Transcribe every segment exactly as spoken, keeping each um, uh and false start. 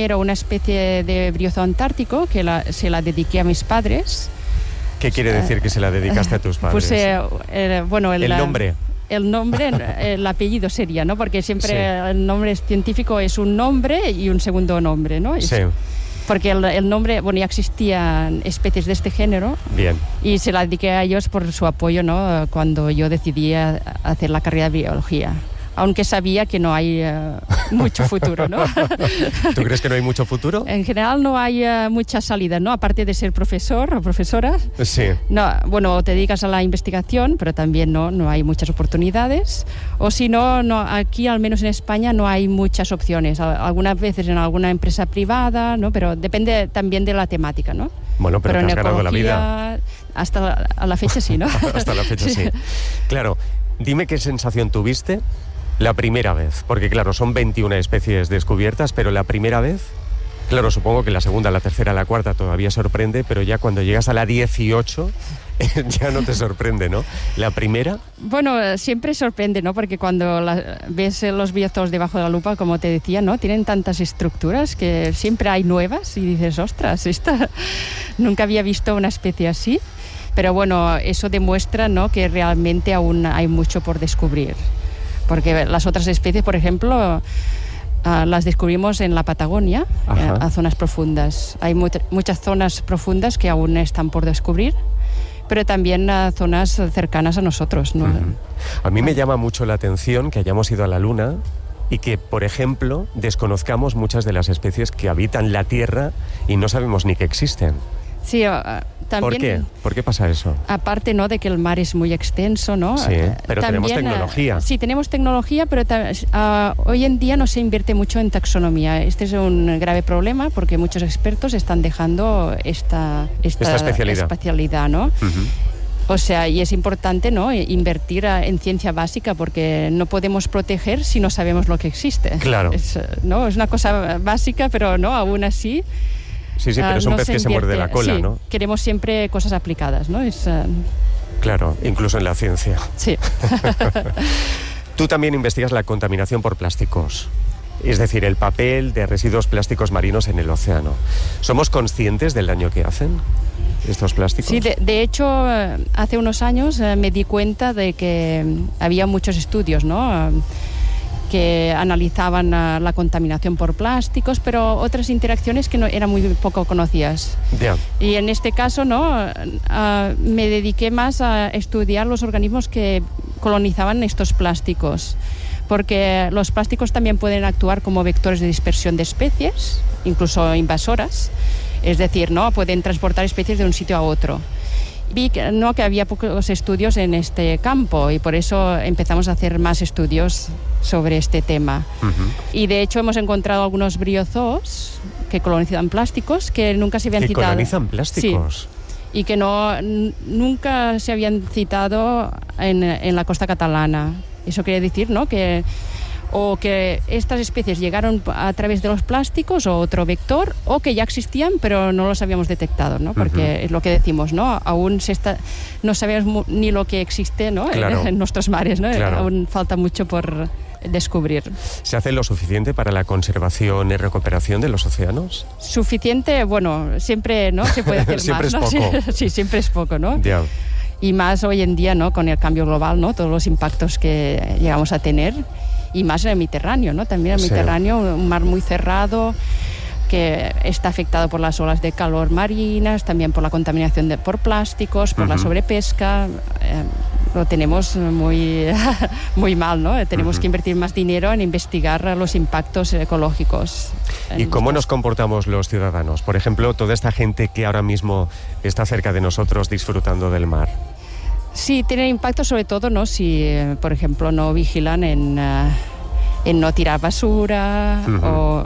primero una especie de briozo antártico que la, se la dediqué a mis padres. ¿Qué quiere decir que se la dedicaste a tus padres? Pues, eh, eh, bueno, el, el nombre. El nombre, el apellido sería, ¿no? Porque siempre sí. el nombre científico es un nombre y un segundo nombre, ¿no? Es, sí. Porque el, el nombre, bueno, ya existían especies de este género. Bien. Y se la dediqué a ellos por su apoyo, ¿no? Cuando yo decidí hacer la carrera de biología. Aunque sabía que no hay uh, mucho futuro, ¿no? ¿Tú crees que no hay mucho futuro? En general no hay uh, mucha salida, ¿no? Aparte de ser profesor o profesora. Sí. No, bueno, te dedicas a la investigación, pero también no, no hay muchas oportunidades. O si no, no, aquí, al menos en España, no hay muchas opciones. Algunas veces en alguna empresa privada, ¿no? Pero depende también de la temática, ¿no? Bueno, pero, pero te has ganado la vida. Hasta la, a la fecha sí, ¿no? Hasta la fecha sí. sí. Claro, dime qué sensación tuviste la primera vez, porque claro, son veintiuna especies descubiertas, pero la primera vez, claro, supongo que la segunda, la tercera, la cuarta todavía sorprende, pero ya cuando llegas a la dieciocho ya no te sorprende, ¿no? La primera... Bueno, siempre sorprende, ¿no? Porque cuando la, ves los biozos debajo de la lupa, como te decía, ¿no? Tienen tantas estructuras que siempre hay nuevas y dices, ostras, esta... nunca había visto una especie así. Pero bueno, eso demuestra, ¿no? Que realmente aún hay mucho por descubrir. Porque las otras especies, por ejemplo, uh, las descubrimos en la Patagonia, eh, a zonas profundas. Hay mu- muchas zonas profundas que aún están por descubrir, pero también a zonas cercanas a nosotros, ¿no? Uh-huh. A mí me llama mucho la atención que hayamos ido a la Luna y que, por ejemplo, desconozcamos muchas de las especies que habitan la Tierra y no sabemos ni que existen. Sí, uh, también... ¿Por qué? ¿Por qué pasa eso? Aparte, ¿no?, de que el mar es muy extenso, ¿no? Sí, pero también, tenemos tecnología. Uh, sí, tenemos tecnología, pero uh, hoy en día no se invierte mucho en taxonomía. Este es un grave problema porque muchos expertos están dejando esta, esta, esta especialidad. especialidad, ¿no? Uh-huh. O sea, y es importante, ¿no?, invertir en ciencia básica porque no podemos proteger si no sabemos lo que existe. Claro. Es, ¿no? Es una cosa básica, pero no, aún así... Sí, sí, pero es un uh, no pez que se muerde la cola, sí, ¿no? Queremos siempre cosas aplicadas, ¿no? Es, uh... Claro, incluso en la ciencia. Sí. Tú también investigas la contaminación por plásticos, es decir, el papel de residuos plásticos marinos en el océano. ¿Somos conscientes del daño que hacen estos plásticos? Sí, de, de hecho, hace unos años uh, me di cuenta de que había muchos estudios, ¿no?, Uh, que analizaban uh, la contaminación por plásticos, pero otras interacciones que no eran muy poco conocidas. Yeah. Y en este caso, ¿no?, uh, me dediqué más a estudiar los organismos que colonizaban estos plásticos, porque los plásticos también pueden actuar como vectores de dispersión de especies, incluso invasoras, es decir, ¿no?, pueden transportar especies de un sitio a otro. Vi que, no, que había pocos estudios en este campo y por eso empezamos a hacer más estudios sobre este tema. Uh-huh. Y de hecho hemos encontrado algunos briozoos que colonizan plásticos que nunca se habían ¿Que citado. ¿Que colonizan plásticos? Sí. Y que no, n- nunca se habían citado en, en la costa catalana. Eso quiere decir, ¿no?, que o que estas especies llegaron a través de los plásticos o otro vector, o que ya existían pero no los habíamos detectado, ¿no? Porque uh-huh. es lo que decimos, ¿no? Aún se está, no sabemos ni lo que existe, ¿no?, claro. en, en nuestros mares, ¿no? Claro. Aún falta mucho por descubrir. ¿Se hace lo suficiente para la conservación y recuperación de los océanos? Suficiente, bueno, siempre, ¿no?, se puede hacer siempre más, es ¿no? poco. Sí, sí, siempre es poco, ¿no? Yeah. Y más hoy en día, ¿no?, con el cambio global, ¿no?, todos los impactos que llegamos a tener. Y más en el Mediterráneo, ¿no? También el sí. Mediterráneo, un mar muy cerrado, que está afectado por las olas de calor marinas, también por la contaminación de, por plásticos, por uh-huh. la sobrepesca. Eh, lo tenemos muy, muy mal, ¿no? Tenemos uh-huh. que invertir más dinero en investigar los impactos ecológicos. ¿Y cómo estos... nos comportamos los ciudadanos? Por ejemplo, toda esta gente que ahora mismo está cerca de nosotros disfrutando del mar. Sí, tiene impacto sobre todo, ¿no?, si, eh, por ejemplo, no vigilan en, uh, en no tirar basura uh-huh. o...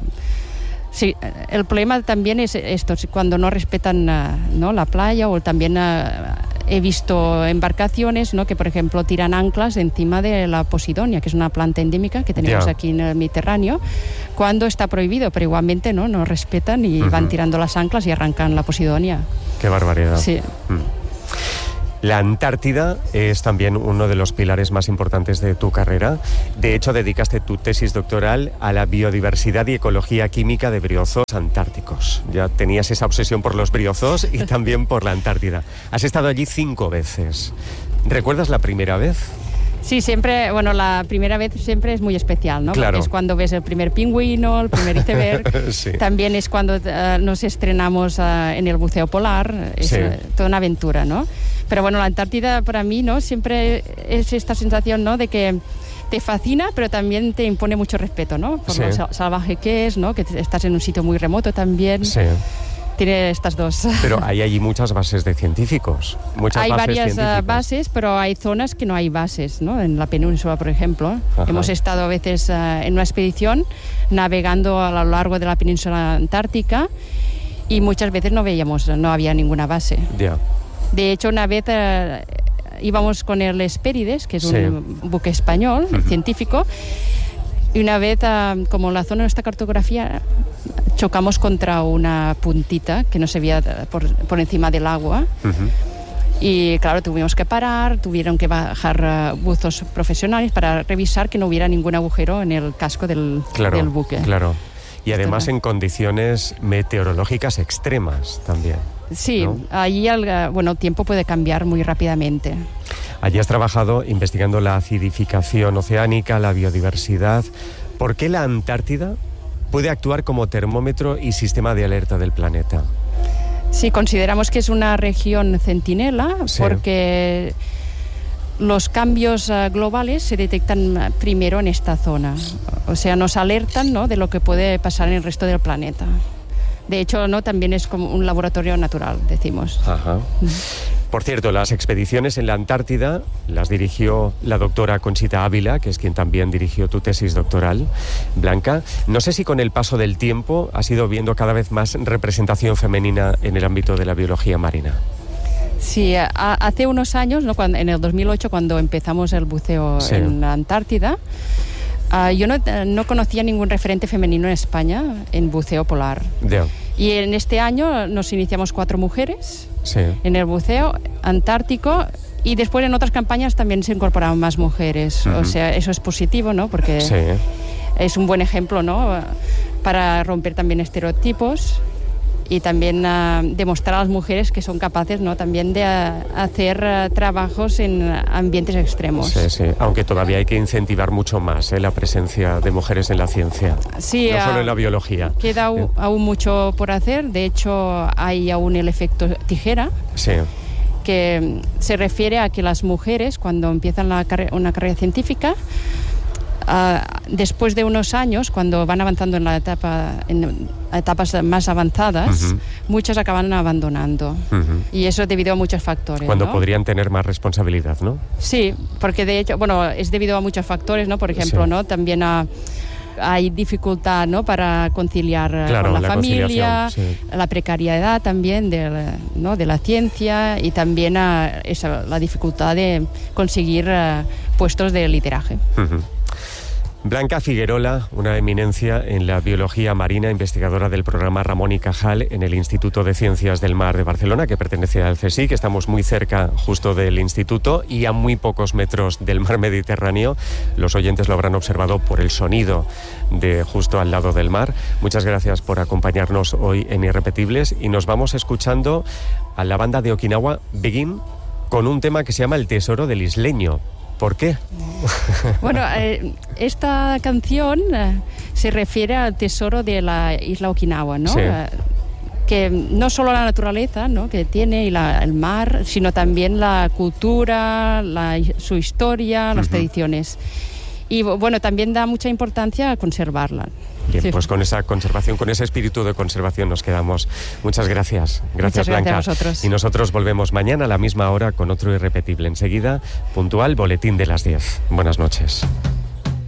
Sí, el problema también es esto, cuando no respetan uh, ¿no?, la playa, o también uh, he visto embarcaciones, ¿no?, que, por ejemplo, tiran anclas encima de la posidonia, que es una planta endémica que tenemos yeah. aquí en el Mediterráneo, cuando está prohibido, pero igualmente no, no respetan y uh-huh. van tirando las anclas y arrancan la posidonia. ¡Qué barbaridad! Sí. Mm. La Antártida es también uno de los pilares más importantes de tu carrera. De hecho, dedicaste tu tesis doctoral a la biodiversidad y ecología química de briozoos antárticos. Ya tenías esa obsesión por los briozoos y también por la Antártida. Has estado allí cinco veces. ¿Recuerdas la primera vez? Sí, siempre, bueno, la primera vez siempre es muy especial, ¿no? Claro. Porque es cuando ves el primer pingüino, el primer iceberg. Sí. También es cuando uh, nos estrenamos uh, en el buceo polar. Es sí. uh, toda una aventura, ¿no? Pero bueno, la Antártida para mí, ¿no? Siempre es esta sensación, ¿no? De que te fascina, pero también te impone mucho respeto, ¿no? Por sí. lo salvaje que es, ¿no? Que estás en un sitio muy remoto también. Sí. Tiene estas dos. Pero hay allí muchas bases de científicos. Muchas hay bases varias científicas. bases, pero hay zonas que no hay bases, ¿no? En la península, por ejemplo. Ajá. Hemos estado a veces uh, en una expedición navegando a lo largo de la península antártica y muchas veces no veíamos, no había ninguna base. Yeah. De hecho, una vez uh, íbamos con el Hespérides, que es sí. un buque español, uh-huh. científico, y una vez, uh, como la zona de nuestra cartografía, chocamos contra una puntita que no se veía por, por encima del agua. Uh-huh. Y claro, tuvimos que parar, tuvieron que bajar uh, buzos profesionales para revisar que no hubiera ningún agujero en el casco del, claro, del buque. Claro. Y además en condiciones meteorológicas extremas también. Sí, ¿no? Allí el bueno, tiempo puede cambiar muy rápidamente. Allí has trabajado investigando la acidificación oceánica, la biodiversidad. ¿Por qué la Antártida puede actuar como termómetro y sistema de alerta del planeta? Sí, consideramos que es una región centinela sí. porque los cambios uh, globales se detectan primero en esta zona. O sea, nos alertan, ¿no? de lo que puede pasar en el resto del planeta. De hecho, ¿no? también es como un laboratorio natural, decimos. Ajá. Por cierto, las expediciones en la Antártida las dirigió la doctora Conchita Ávila, que es quien también dirigió tu tesis doctoral, Blanca. No sé si con el paso del tiempo has ido viendo cada vez más representación femenina en el ámbito de la biología marina. Sí, a, hace unos años, ¿no? Cuando, en el dos mil ocho, cuando empezamos el buceo sí. en la Antártida, uh, yo no, no conocía ningún referente femenino en España en buceo polar. Yeah. Y en este año nos iniciamos cuatro mujeres sí. en el buceo antártico y después en otras campañas también se incorporaron más mujeres. Uh-huh. O sea, eso es positivo, ¿no? Porque sí. es un buen ejemplo, ¿no? Para romper también estereotipos y también uh, demostrar a las mujeres que son capaces, ¿no? también de uh, hacer uh, trabajos en ambientes extremos. Sí, sí, aunque todavía hay que incentivar mucho más ¿eh? la presencia de mujeres en la ciencia, sí, no uh, solo en la biología. Queda ¿eh? aún mucho por hacer, de hecho hay aún el efecto tijera, sí. que se refiere a que las mujeres cuando empiezan la carre- una carrera científica, Uh, después de unos años, cuando van avanzando en la etapa en etapas más avanzadas, uh-huh. muchas acaban abandonando. Uh-huh. Y eso es debido a muchos factores. Cuando ¿no? podrían tener más responsabilidad, ¿no? Sí, porque de hecho, bueno, es debido a muchos factores, ¿no? Por ejemplo, sí. ¿no? También a, hay dificultad, ¿no? Para conciliar claro, con la, la familia, sí. la precariedad también de, ¿no? de la ciencia y también a esa, la dificultad de conseguir uh, puestos de lideraje. Uh-huh. Blanca Figuerola, una eminencia en la biología marina, investigadora del programa Ramón y Cajal en el Instituto de Ciencias del Mar de Barcelona, que pertenece al CSIC. Estamos muy cerca justo del instituto y a muy pocos metros del mar Mediterráneo. Los oyentes lo habrán observado por el sonido de justo al lado del mar. Muchas gracias por acompañarnos hoy en Irrepetibles y nos vamos escuchando a la banda de Okinawa, Begin, con un tema que se llama El Tesoro del Isleño. ¿Por qué? Bueno, eh, esta canción eh, se refiere al tesoro de la isla Okinawa, ¿no? Sí. Eh, que no solo la naturaleza, ¿no? que tiene y la, el mar, sino también la cultura, la, su historia, las uh-huh. tradiciones. Y bueno, también da mucha importancia a conservarla. Bien, sí. pues con esa conservación, con ese espíritu de conservación nos quedamos. Muchas gracias. Gracias, Muchas Blanca. Gracias a vosotros. Y nosotros volvemos mañana a la misma hora con otro Irrepetible. Enseguida, puntual, boletín de las diez. Buenas noches.